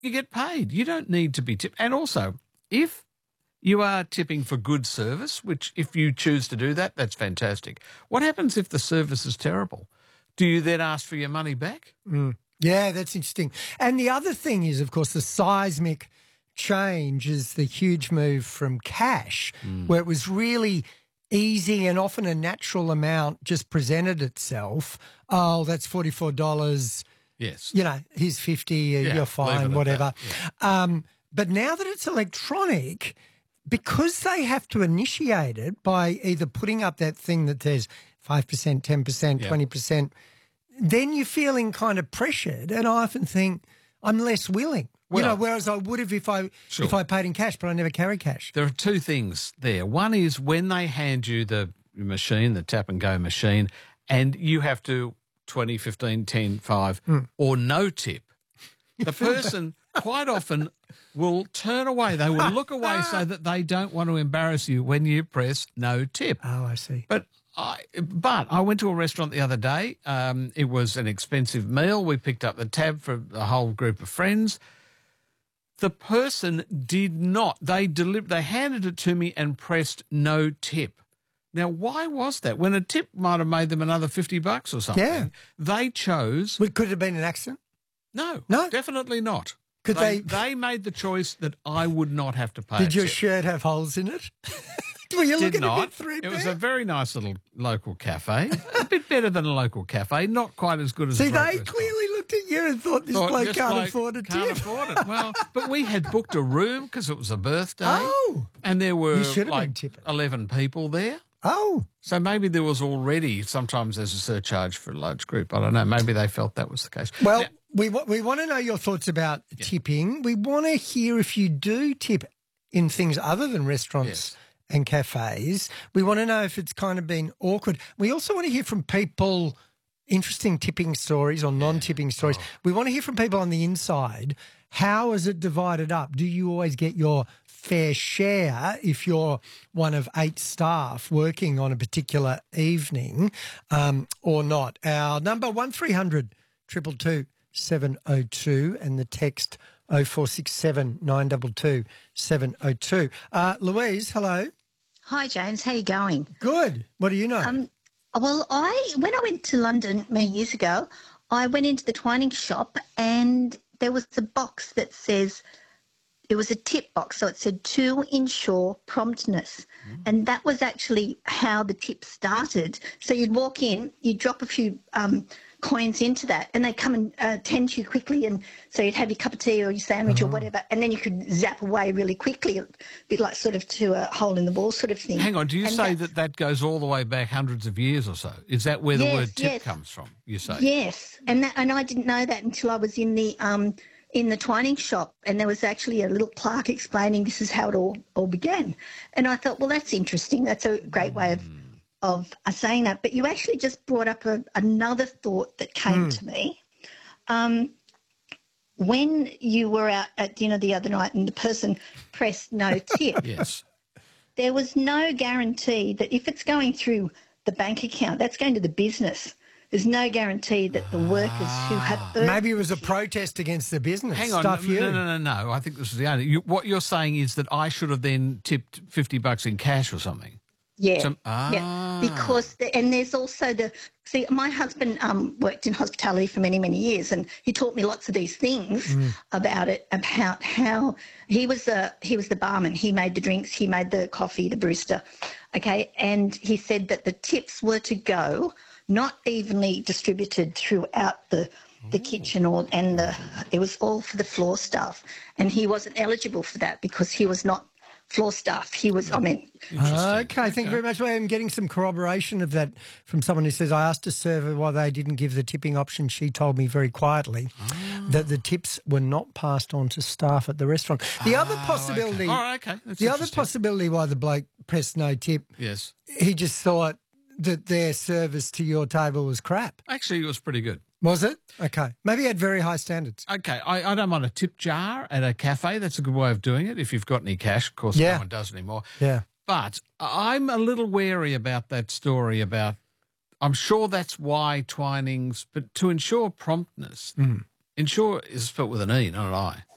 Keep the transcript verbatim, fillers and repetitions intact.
you get paid. You don't need to be tipped. And also, if you are tipping for good service, which if you choose to do that, that's fantastic. What happens if the service is terrible? Do you then ask for your money back? Mm. Yeah, that's interesting. And the other thing is, of course, the seismic change is the huge move from cash, mm. where it was really easy and often a natural amount just presented itself. Oh, that's forty-four dollars. Yes. You know, here's fifty, yeah, you're fine, whatever. Yeah. Um, but now that it's electronic, because they have to initiate it by either putting up that thing that says five percent, ten percent, yeah. twenty percent, then you're feeling kind of pressured. And I often think I'm less willing. Well, you know, whereas I would have if I sure. if I paid in cash, but I never carry cash. There are two things there. One is when they hand you the machine, the tap and go machine, and you have to twenty, fifteen, ten, five, mm. or no tip. The person quite often will turn away. They will look away so that they don't want to embarrass you when you press no tip. Oh, I see. But I, but I went to a restaurant the other day. Um, it was an expensive meal. We picked up the tab for a whole group of friends. The person did not. They deli- They handed it to me and pressed no tip. Now, why was that? When a tip might have made them another fifty bucks or something, yeah. they chose... Well, could it have been an accident? No, no, definitely not. Could they, they... they made the choice that I would not have to pay. Did your tip. shirt have holes in it? Were you Did looking not. a bit through It was a very nice little local cafe. A bit better than a local cafe, not quite as good as See, a they restaurant. Clearly looked at you and thought this thought, bloke this can't bloke afford a can't tip. afford it. Well, but we had booked a room because it was a birthday. Oh. And there were You should have like been tipping. eleven people there. Oh. So maybe there was already, sometimes there's a surcharge for a large group. I don't know. Maybe they felt that was the case. Well, now, we, we want to know your thoughts about yeah. tipping. We want to hear if you do tip in things other than restaurants yes. and cafes. We want to know if it's kind of been awkward. We also want to hear from people, interesting tipping stories or non-tipping yeah. stories. Oh. We want to hear from people on the inside. How is it divided up? Do you always get your fair share if you're one of eight staff working on a particular evening um, or not? Our number one three hundred two two two seven oh two and the text oh four six seven nine two two seven oh two. Uh, Louise, hello. Hi, James. How you going? Good. What do you know? Um, well, I when I went to London many years ago, I went into the Twinings shop and there was a box that says, it was a tip box, so it said to ensure promptness. Mm. And that was actually how the tip started. So you'd walk in, you'd drop a few um, coins into that and they'd come and uh, tend to you quickly. And so you'd have your cup of tea or your sandwich oh. or whatever, and then you could zap away really quickly, a bit like sort of to a hole in the wall sort of thing. Hang on, do you and say that that goes all the way back hundreds of years or so? Is that where the yes, word tip yes. comes from, you say? Yes, and that, and I didn't know that until I was in the... Um, in the Twinings shop, and there was actually a little plaque explaining this is how it all, all began. And I thought, well, that's interesting. That's a great way of mm. of uh, saying that. But you actually just brought up a, another thought that came mm. to me. Um, when you were out at dinner the other night and the person pressed no tip, yes, there was no guarantee that if it's going through the bank account, that's going to the business. There's no guarantee that the workers who have earned... Maybe it was a protest against the business. Hang on, Stuff no, you. no, no, no, no. I think this is the only... You, what you're saying is that I should have then tipped fifty bucks in cash or something. Yeah, so, ah. yeah. Because the, and there's also the see. My husband um, worked in hospitality for many many years, and he taught me lots of these things mm. about it. About how he was a he was the barman. He made the drinks. He made the coffee. The barista. Okay, and he said that the tips were to go not evenly distributed throughout the the Ooh. kitchen or and the it was all for the floor staff, and he wasn't eligible for that because he was not floor staff. He was, I mean... Okay, okay, thank you very much. I'm getting some corroboration of that from someone who says, I asked a server why they didn't give the tipping option. She told me very quietly oh. that the tips were not passed on to staff at the restaurant. The oh, other possibility... Okay. All right, okay. That's the other possibility why the bloke pressed no tip, yes, he just thought that their service to your table was crap. Actually, it was pretty good. Was it? Okay. Maybe he had very high standards. Okay. I, I don't mind a tip jar at a cafe. That's a good way of doing it if you've got any cash. Of course, yeah. no one does anymore. Yeah. But I'm a little wary about that story about, I'm sure that's why Twinings, but to ensure promptness, mm. ensure is spelt with an E, not an I.